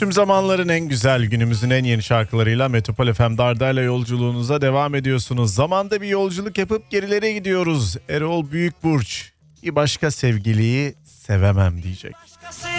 Tüm zamanların en güzel, günümüzün en yeni şarkılarıyla Metropol FM Darda'yla yolculuğunuza devam ediyorsunuz. Zamanda bir yolculuk yapıp gerilere gidiyoruz. Erol Büyükburç bir başka sevgiliyi sevemem diyecek.